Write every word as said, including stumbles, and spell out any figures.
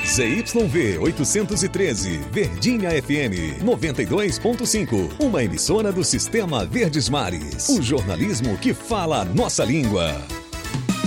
Z Y V oitocentos e treze, Verdinha F M noventa e dois ponto cinco, uma emissora do Sistema Verdes Mares. O jornalismo que fala a nossa língua.